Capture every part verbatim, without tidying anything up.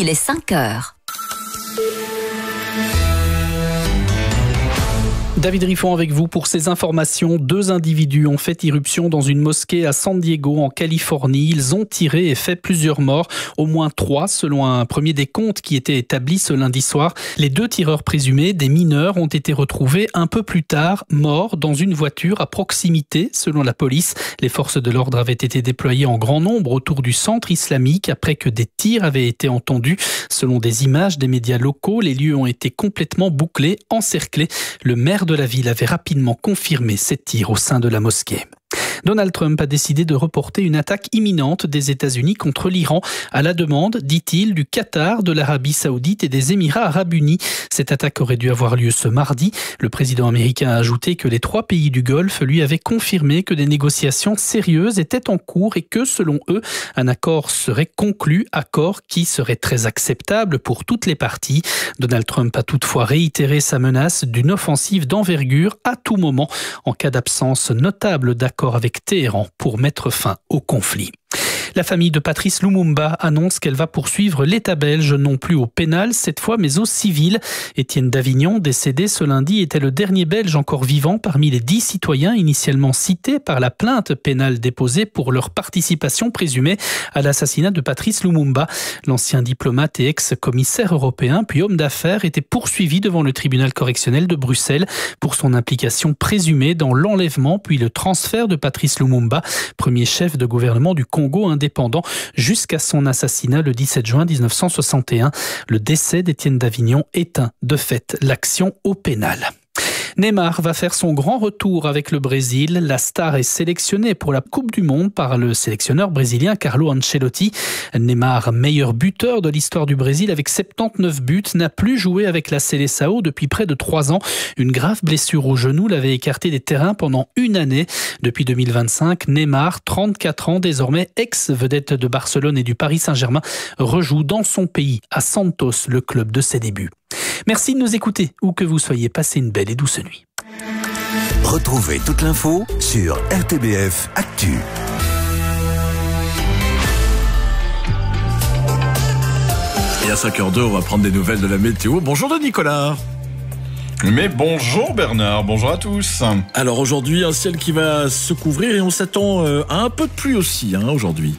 il est cinq heures. David Riffon avec vous pour ces informations. Deux individus ont fait irruption dans une mosquée à San Diego en Californie. Ils ont tiré et fait plusieurs morts, au moins trois selon un premier décompte qui était établi ce lundi soir. Les deux tireurs présumés, des mineurs, ont été retrouvés un peu plus tard, morts dans une voiture à proximité selon la police. Les forces de l'ordre avaient été déployées en grand nombre autour du centre islamique après que des tirs avaient été entendus. Selon des images des médias locaux, les lieux ont été complètement bouclés, encerclés. Le maire de la ville avait rapidement confirmé ces tirs au sein de la mosquée. Donald Trump a décidé de reporter une attaque imminente des États-Unis contre l'Iran à la demande, dit-il, du Qatar, de l'Arabie Saoudite et des Émirats Arabes Unis. Cette attaque aurait dû avoir lieu ce mardi. Le président américain a ajouté que les trois pays du Golfe lui avaient confirmé que des négociations sérieuses étaient en cours et que, selon eux, un accord serait conclu, accord qui serait très acceptable pour toutes les parties. Donald Trump a toutefois réitéré sa menace d'une offensive d'envergure à tout moment en cas d'absence notable d'accord avec Téhéran pour mettre fin au conflit. La famille de Patrice Lumumba annonce qu'elle va poursuivre l'État belge, non plus au pénal cette fois, mais au civil. Étienne Davignon, décédé ce lundi, était le dernier Belge encore vivant parmi les dix citoyens initialement cités par la plainte pénale déposée pour leur participation présumée à l'assassinat de Patrice Lumumba. L'ancien diplomate et ex-commissaire européen, puis homme d'affaires, était poursuivi devant le tribunal correctionnel de Bruxelles pour son implication présumée dans l'enlèvement puis le transfert de Patrice Lumumba, premier chef de gouvernement du Congo indépendant jusqu'à son assassinat le dix-sept juin mille neuf cent soixante et un. Le décès d'Étienne Davignon éteint de fait l'action au pénal. Neymar va faire son grand retour avec le Brésil. La star est sélectionnée pour la Coupe du Monde par le sélectionneur brésilien Carlo Ancelotti. Neymar, meilleur buteur de l'histoire du Brésil avec soixante-dix-neuf buts, n'a plus joué avec la Seleção depuis près de trois ans. Une grave blessure au genou l'avait écarté des terrains pendant une année. Depuis deux mille vingt-cinq, Neymar, trente-quatre ans, désormais ex-vedette de Barcelone et du Paris Saint-Germain, rejoue dans son pays, à Santos, le club de ses débuts. Merci de nous écouter, où que vous soyez. Passez une belle et douce nuit. Retrouvez toute l'info sur R T B F Actu. Et à cinq heures deux, on va prendre des nouvelles de la météo. Bonjour de Nicolas. Mais bonjour Bernard, bonjour à tous. Alors aujourd'hui, un ciel qui va se couvrir et on s'attend à un peu de pluie aussi hein, aujourd'hui.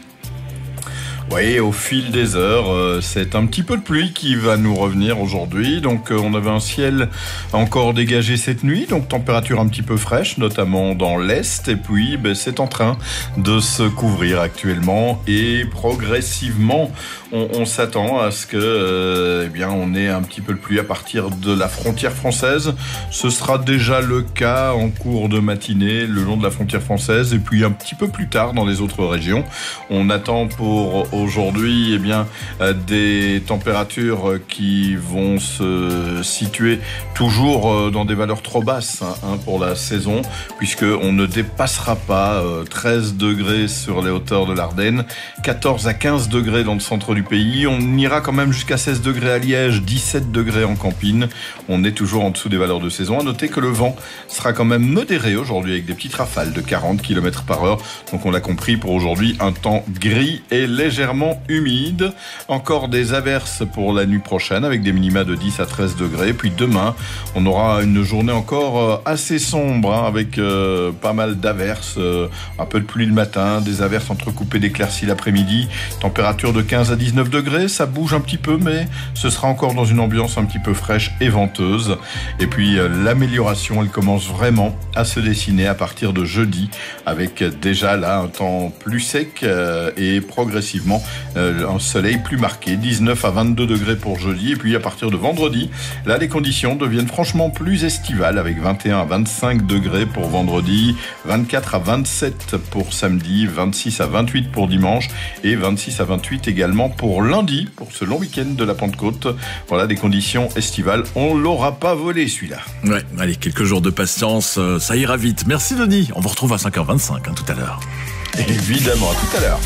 Oui, au fil des heures, euh, c'est un petit peu de pluie qui va nous revenir aujourd'hui. Donc euh, on avait un ciel encore dégagé cette nuit, donc température un petit peu fraîche, notamment dans l'est. Et puis ben, c'est en train de se couvrir actuellement et progressivement, on, on s'attend à ce que, euh, eh bien, on ait un petit peu de pluie à partir de la frontière française. Ce sera déjà le cas en cours de matinée le long de la frontière française et puis un petit peu plus tard dans les autres régions. On attend pour aujourd'hui, eh bien, des températures qui vont se situer toujours dans des valeurs trop basses hein, pour la saison, puisqu'on ne dépassera pas treize degrés sur les hauteurs de l'Ardenne, quatorze à quinze degrés dans le centre du pays. On ira quand même jusqu'à seize degrés à Liège, dix-sept degrés en Campine. On est toujours en dessous des valeurs de saison. À noter que le vent sera quand même modéré aujourd'hui avec des petites rafales de quarante kilomètres par heure. Donc on l'a compris, pour aujourd'hui, un temps gris et légèrement humide. Encore des averses pour la nuit prochaine avec des minima de dix à treize degrés. Puis demain, on aura une journée encore assez sombre hein, avec euh, pas mal d'averses, euh, un peu de pluie le matin, des averses entrecoupées d'éclaircies l'après-midi. Température de quinze à dix-neuf degrés, ça bouge un petit peu, mais ce sera encore dans une ambiance un petit peu fraîche et venteuse. Et puis euh, l'amélioration, elle commence vraiment à se dessiner à partir de jeudi, avec déjà là un temps plus sec euh, et progressivement Euh, un soleil plus marqué, dix-neuf à vingt-deux degrés pour jeudi. Et puis à partir de vendredi, là les conditions deviennent franchement plus estivales avec vingt et un à vingt-cinq degrés pour vendredi, vingt-quatre à vingt-sept pour samedi, vingt-six à vingt-huit pour dimanche et vingt-six à vingt-huit également pour lundi, pour ce long week-end de la Pentecôte. Voilà des conditions estivales. On l'aura pas volé celui-là. Ouais, allez, quelques jours de patience, ça ira vite. Merci Denis, on vous retrouve à cinq heures vingt-cinq hein, tout à l'heure. Évidemment, à tout à l'heure.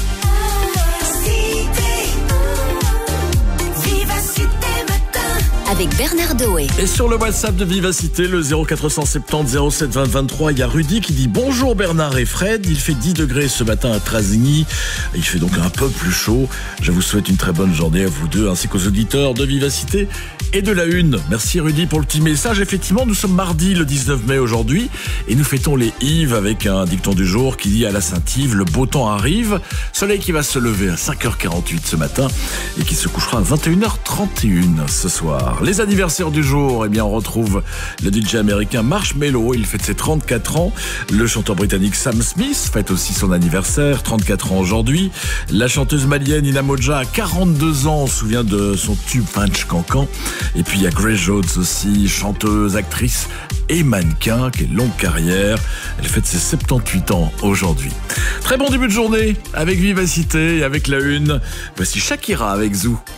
avec Bernard Doé. Et sur le WhatsApp de Vivacité, le zéro quatre cent soixante-dix zéro sept vingt vingt-trois, il y a Rudy qui dit bonjour Bernard et Fred. Il fait dix degrés ce matin à Trazegnies. Il fait donc un peu plus chaud. Je vous souhaite une très bonne journée à vous deux ainsi qu'aux auditeurs de Vivacité et de la Une. Merci Rudy pour le petit message. Effectivement, nous sommes mardi le dix-neuf mai aujourd'hui et nous fêtons les Yves avec un dicton du jour qui dit à la Saint-Yves, le beau temps arrive. Soleil qui va se lever à cinq heures quarante-huit ce matin et qui se couchera à vingt et une heures trente et une ce soir. Les anniversaires du jour, eh bien on retrouve le D J américain Marshmello, il fête ses trente-quatre ans. Le chanteur britannique Sam Smith fête aussi son anniversaire, trente-quatre ans aujourd'hui. La chanteuse malienne Ina Modja a quarante-deux ans, on se souvient de son tube Punch Cancan. Et puis il y a Grace Jones aussi, chanteuse, actrice et mannequin, qui est longue carrière. Elle fête ses soixante-dix-huit ans aujourd'hui. Très bon début de journée avec Vivacité et avec la Une. Voici Shakira avec Zou.